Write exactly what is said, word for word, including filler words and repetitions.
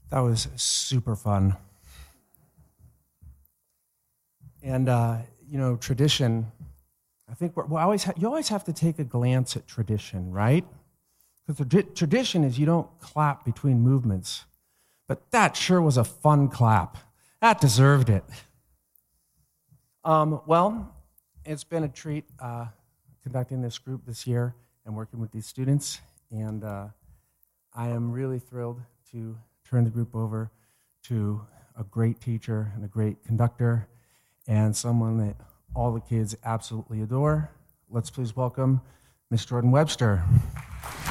That was super fun. And, uh, you know, tradition, I think we're, we always ha- you always have to take a glance at tradition, right? Because the tra- tradition is you don't clap between movements. But that sure was a fun clap. That deserved it. Um, well, it's been a treat uh, conducting this group this year and working with these students. And uh, I am really thrilled to turn the group over to a great teacher and a great conductor and someone that all the kids absolutely adore. Let's please welcome Miss Jordan Webster.